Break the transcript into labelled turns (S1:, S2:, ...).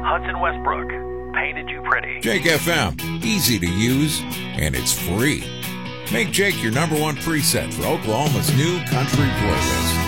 S1: Hudson Westbrook, Painted You Pretty.
S2: Jake FM, easy to use, and it's free. Make Jake your number one preset for Oklahoma's new country playlist.